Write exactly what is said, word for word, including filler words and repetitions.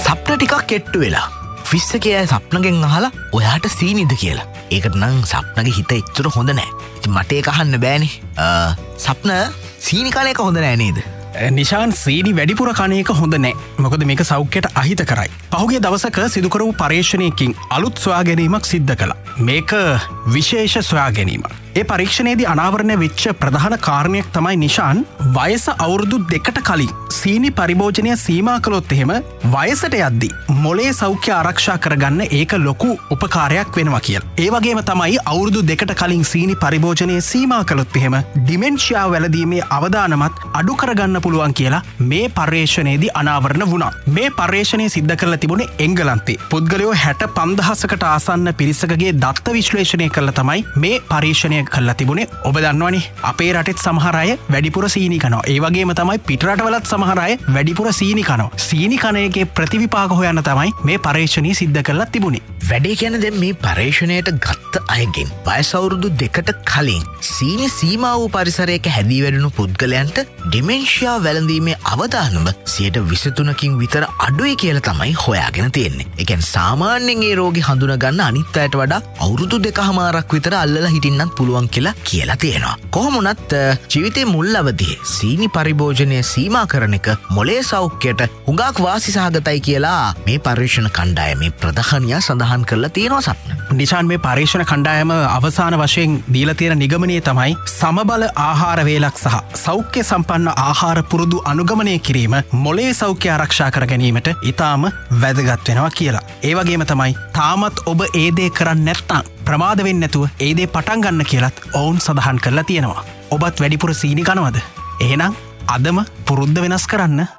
සප්න ටිකක් කෙට්ටු වෙලා ෆිස්ස කියය සප්නගෙන් අහලා ඔයාට සීනිද කියලා. ඒකට නම් සප්නගේ හිත එච්චර හොඳ නෑ. ඉතින් මට ඒක අහන්න බෑනේ. සප්න සීනි කන එක හොඳ නෑ නේද? නිශාන් සීනි වැඩිපුර කණයක හොඳ නෑ. මොකද මේක සෞඛ්‍යයට අහිත කරයි. පහුගිය දවසක සිදු කරපු පරීක්ෂණයකින් අලුත් සොයා ගැනීමක් සිද්ධ කළා. මේක විශේෂ සොයා ගැනීමක්. ඒ පරීක්ෂණයේදී අනාවරණය වෙච්ච ප්‍රධාන කාරණයක් තමයි නිශාන් වයස අවුරුදු දෙකට කලින් සීනි පරිභෝජනය සීමා කළොත් එහෙම වයසට යද්දී මොලේ සෞඛ්‍ය ආරක්ෂා කරගන්න ඒක ලොකු උපකාරයක් වෙනවා කියලා. ඒ වගේම තමයි අවුරුදු දෙකට කලින් සීනි පරිභෝජනය සීමා කළොත් එහෙම ඩිමෙන්ෂියා වැළඳීමේ අවදානමත් අඩු කරගන්න පුළුවන් කියලා මේ පර්යේෂණයේදී අනාවරණ වුණා. මේ පර්යේෂණය සිද්ධ කරලා තිබුණේ එංගලන්තේ. පුද්ගලයෝ හැට පන්දහසකට ආසන්න පිරිසකගේ දත්ත විශ්ලේෂණය කළා තමයි මේ පරීක්ෂණය කල්ලා තිබුණේ. ඔබ දන්නවනේ අපේ රටෙත් සමහර අය වැඩිපුර සීනි කනවා. ඒ වගේම තමයි පිටරටවලත් සමහර අය වැඩිපුර සීනි කනවා. සීනි කන එකේ ප්‍රතිවිපාක හොයන්න තමයි මේ පරීක්ෂණය සිද්ධ කරලා තිබුණේ. වැඩේ කියන්නේ දැන් මේ පරීක්ෂණයට ගත්ත අයගෙන් වයස අවුරුදු දෙකට කලින් සීනි සීමා වූ පරිසරයක හැදී වැඩුණු පුද්ගලයන්ට ඩිමෙන්ෂියා වැළඳීමේ අවදානම සියයට විසිතුනකින් විතර අඩුයි කියලා තමයි හොයාගෙන තියෙන්නේ. ඒ කියන්නේ සාමාන්‍යයෙන් ඒ රෝගී හඳුනා ගන්න අනිත් අයට වඩා අවුරුදු දෙකමාරක් විතර අල්ලලා හිටින්නත් පුළුවන් කියලා කියලා තියෙනවා. කොහොම වුණත් ජීවිතේ මුල් අවදියේ සීනි පරිභෝජනය සීමා කරන එක මොලේ සෞඛ්‍යයට හුඟක් වාසි සහගතයි කියලා මේ පරීක්ෂණ කණ්ඩායමේ ප්‍රධානියා සඳහන් කරලා තියෙනවා. සප්න. නිශාන් මේ පරීක්ෂණ කණ්ඩායම අවසාන වශයෙන් දීලා තියෙන නිගමනය තමයි සමබල ආහාර වේලක් සහ සෞඛ්‍ය සම්පන්න ආහාර පුරුදු අනුගමනය කිරීම මොලේ සෞඛ්‍ය ආරක්ෂා කර ගැනීමට ඉතාම වැදගත් වෙනවා කියලා. ඒ වගේම තමයි තාමත් ඔබ ඒ දේ කරන්නේ නැත්නම් ප්‍රමාද වෙන්නේ නැතුව ඒ දේ පටන් ගන්න කියලත් ඔවුන් සඳහන් කරලා තියෙනවා. ඔබත් වැඩිපුර සීනි කනවද? එහෙනම් අදම පුරුද්ද වෙනස් කරන්න.